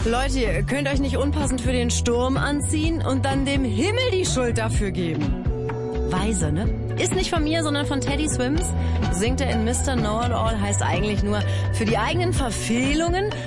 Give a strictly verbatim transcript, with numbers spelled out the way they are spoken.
Leute, ihr könnt euch nicht unpassend für den Sturm anziehen und dann dem Himmel die Schuld dafür geben. Weise, ne? Ist nicht von mir, sondern von Teddy Swims. Singt er in Mister Know-It-All, heißt eigentlich nur, für die eigenen Verfehlungen